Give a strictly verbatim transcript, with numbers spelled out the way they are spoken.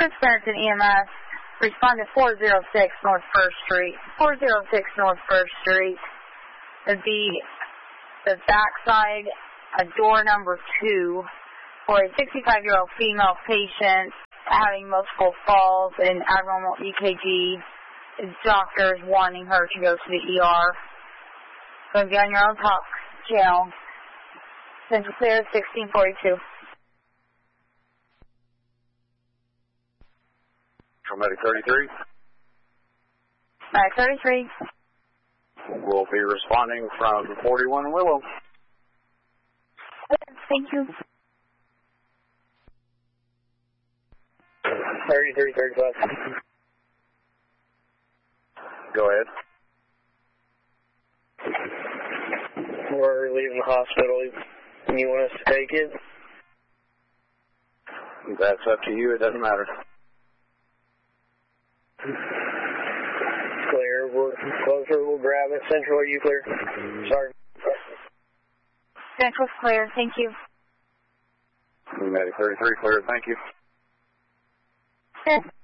Chris Benson E M S, respond to four oh six North First Street. four oh six North First Street. It'd be the backside, a door number two, for a sixty-five-year-old female patient having multiple falls and abnormal E K G. His doctor is wanting her to go to the E R. Going to be on your own talk channel. Central Clear, sixteen forty-two. Medic thirty-three. Medic thirty-three. We'll be responding from forty-one Willow. Thank you. thirty-three, thirty-five. Go ahead. We're leaving the hospital. You want us to take it? That's up to you. It doesn't matter. Clear. We're closer. We'll grab it. Central, are you clear? Sorry. Central's clear. Thank you. Medic thirty-three, clear. Thank you. Yes.